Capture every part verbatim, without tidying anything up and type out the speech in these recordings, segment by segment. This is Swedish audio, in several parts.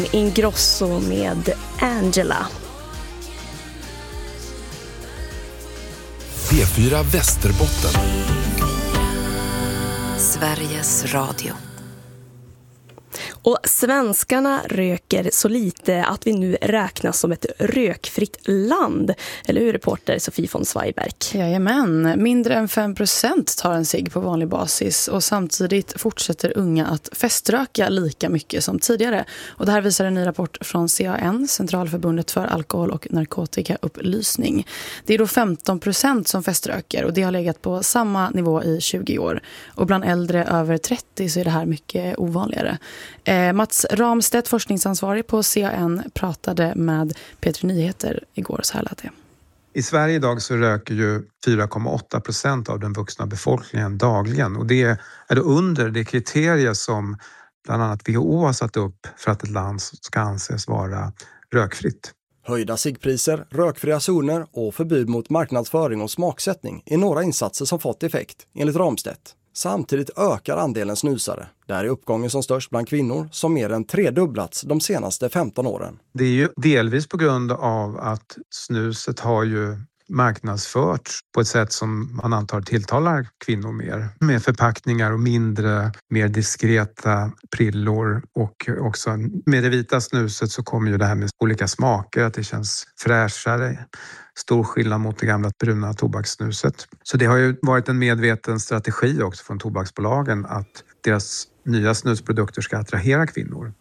Ingrosso med Angela. P fyra Västerbotten. Sveriges Radio. Och svenskarna röker så lite att vi nu räknas som ett rökfritt land. Eller hur, reporter Sofie von Zweigbergk? Jajamän, mindre än fem procent tar en cigg på vanlig basis och samtidigt fortsätter unga att feströka lika mycket som tidigare. Och det här visar en ny rapport från C A N, Centralförbundet för alkohol- och narkotikaupplysning. Det är då femton procent som feströker och det har legat på samma nivå i tjugo år. Och bland äldre över trettio så är det här mycket ovanligare. Eh, Mats Ramstedt, forskningsansvarig på C A N, pratade med P tre Nyheter igår, så här lät det. I Sverige idag så röker ju fyra komma åtta procent av den vuxna befolkningen dagligen. Och det är då under det kriterier som bland annat W H O har satt upp för att ett land ska anses vara rökfritt. Höjda ciggpriser, rökfria zoner och förbud mot marknadsföring och smaksättning är några insatser som fått effekt, enligt Ramstedt. Samtidigt ökar andelen snusare. Där är uppgången som störst bland kvinnor som mer än tredubblats de senaste femton åren. Det är ju delvis på grund av att snuset har ju marknadsförts på ett sätt som man antar tilltalar kvinnor mer. Med förpackningar och mindre, mer diskreta prillor, och också med det vita snuset så kommer ju det här med olika smaker, att det känns fräschare. Stor skillnad mot det gamla bruna tobakssnuset. Så det har ju varit en medveten strategi också från tobaksbolagen att deras nya snusprodukter ska attrahera kvinnor.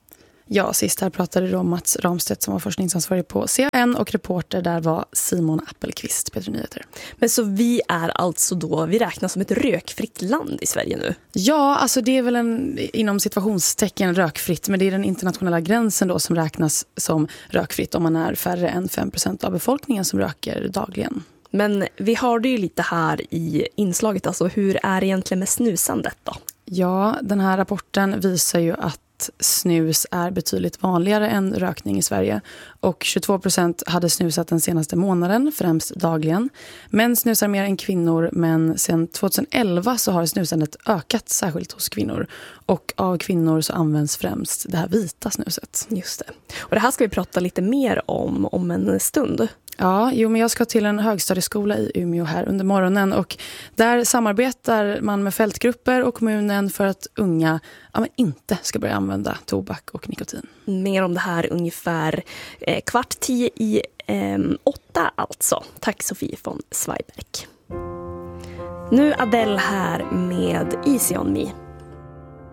Ja, sist här pratade då Mats Ramstedt som var forskningsansvarig på C A N och reporter där var Simon Appelqvist, P tre Nyheter. Men så vi är alltså då, vi räknas som ett rökfritt land i Sverige nu? Ja, alltså det är väl en, inom situationstecken rökfritt, men det är den internationella gränsen då som räknas som rökfritt om man är färre än fem procent av befolkningen som röker dagligen. Men vi har det ju lite här i inslaget, alltså hur är det egentligen med snusandet då? Ja, den här rapporten visar ju att snus är betydligt vanligare än rökning i Sverige och tjugotvå procent hade snusat den senaste månaden, främst dagligen. Män snusar mer än kvinnor, men sedan tjugoelva så har snusandet ökat särskilt hos kvinnor, och av kvinnor så används främst det här vita snuset. Just det. Och det här ska vi prata lite mer om om en stund. Ja, jo, men jag ska till en högstadieskola i Umeå här under morgonen, och där samarbetar man med fältgrupper och kommunen för att unga ja, men inte ska börja använda tobak och nikotin. Mer om det här ungefär eh, kvart tio i eh, åtta alltså. Tack Sofie von Zweigbergk. Nu Adele här med Easy on me.